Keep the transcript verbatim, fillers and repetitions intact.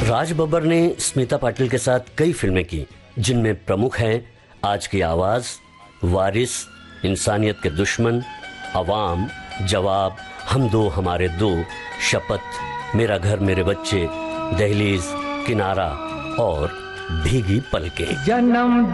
राज बब्बर ने स्मिता पाटिल के साथ कई फिल्में की, जिनमें प्रमुख हैं आज की आवाज, वारिस, इंसानियत के दुश्मन, अवाम, जवाब, हम दो हमारे दो, शपथ, मेरा घर मेरे बच्चे, दहलीज, किनारा और भीगी पलकें। जन्म